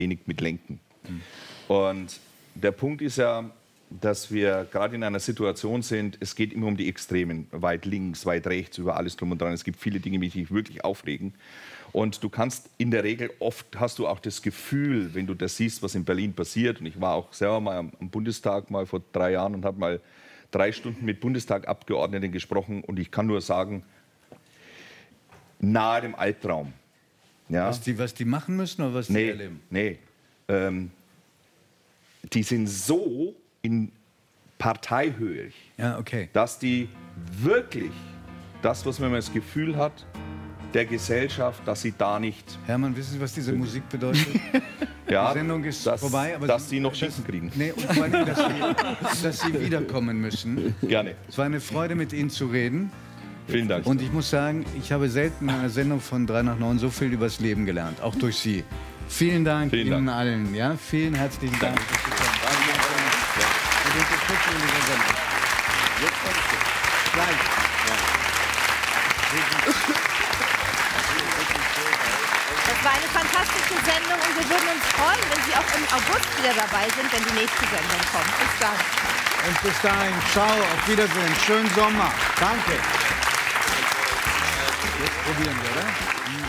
wenig mit Lenken. Und der Punkt ist ja, dass wir gerade in einer Situation sind, es geht immer um die Extremen, weit links, weit rechts, über alles drum und dran. Es gibt viele Dinge, die dich wirklich aufregen. Und du kannst in der Regel, oft hast du auch das Gefühl, wenn du das siehst, was in Berlin passiert, und ich war auch selber mal am Bundestag mal vor 3 Jahren und habe mal 3 Stunden mit Bundestagabgeordneten gesprochen, und ich kann nur sagen, nahe dem Albtraum. Ja? Was die machen müssen oder was die erleben? Nee, die sind so in Parteihöhe, Ja, okay. dass die wirklich das, was man das Gefühl hat, der Gesellschaft, dass sie da nicht... Hermann, wissen Sie, was diese Musik bedeutet? Ja, Die Sendung ist vorbei, aber dass sie noch Schießen kriegen. Nee, und vor allem, dass Sie wiederkommen müssen. Gerne. Es war eine Freude, mit Ihnen zu reden. Vielen Dank. Und ich muss sagen, ich habe selten in einer Sendung von 3 nach 9 so viel übers Leben gelernt, auch durch Sie. Vielen Dank Ihnen allen. Ja? Vielen herzlichen Dank. Das war eine fantastische Sendung und wir würden uns freuen, wenn Sie auch im August wieder dabei sind, wenn die nächste Sendung kommt. Bis dann. Und bis dahin, ciao, auf Wiedersehen, schönen Sommer. Danke. Jetzt probieren wir, oder?